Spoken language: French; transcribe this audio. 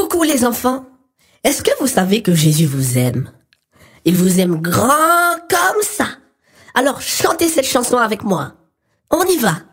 Coucou les enfants. Est-ce que vous savez que Jésus vous aime? Il vous aime grand comme ça. Alors chantez cette chanson avec moi. On y va.